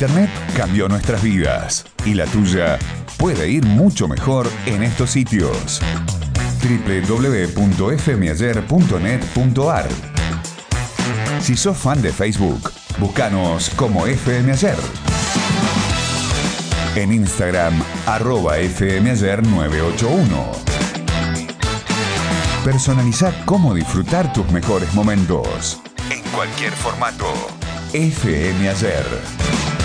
Internet cambió nuestras vidas y la tuya puede ir mucho mejor en estos sitios. www.fmayer.net.ar. Si sos fan de Facebook, búscanos como FM Ayer. En Instagram, @FMayer981. Personaliza cómo disfrutar tus mejores momentos. En cualquier formato. FM Ayer.